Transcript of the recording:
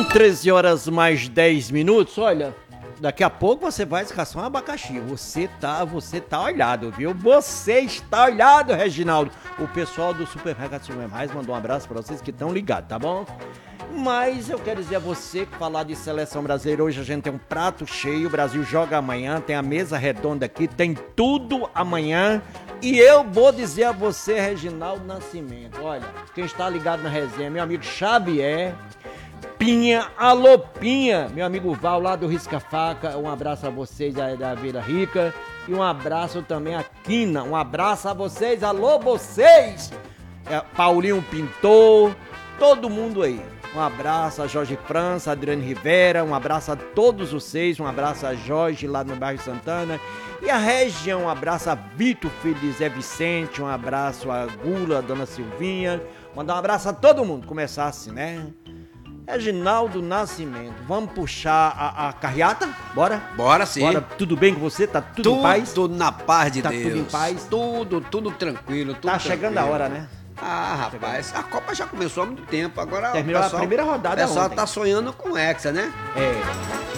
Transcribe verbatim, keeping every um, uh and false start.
treze horas mais dez minutos, olha, daqui a pouco você vai descascar um abacaxi, você tá, você tá olhado, viu? Você está olhado, Reginaldo. O pessoal do Supermercado Silvio Mais mandou um abraço pra vocês que estão ligados, tá bom? Mas eu quero dizer a você que falar de seleção brasileira, hoje a gente tem um prato cheio, o Brasil joga amanhã, tem a mesa redonda aqui, tem tudo amanhã. E eu vou dizer a você, Reginaldo Nascimento, olha, quem está ligado na resenha, meu amigo Xavier, Pinha, alô Pinha, meu amigo Val lá do Risca Faca, um abraço a vocês da, da Vila Rica e um abraço também a Quina, um abraço a vocês, alô vocês, é, Paulinho Pintor, todo mundo aí, um abraço a Jorge França, Adriane Rivera, um abraço a todos vocês, um abraço a Jorge lá no bairro Santana e a região, um abraço a Vitor, filho de Zé Vicente, um abraço a Gula, a Dona Silvinha, mandar um abraço a todo mundo, começar assim, né? Reginaldo Nascimento, vamos puxar a, a carreata? Bora? Bora sim. Bora. Tudo bem com você? Tá tudo, tudo em paz? Tudo na paz de tá Deus. Tudo em paz? Tudo, tudo tranquilo. Tudo tá tranquilo. chegando a hora, né? Ah, rapaz, a Copa já começou há muito tempo. Agora terminou o pessoal, a primeira rodada O pessoal ontem. tá sonhando com o Hexa, né? É.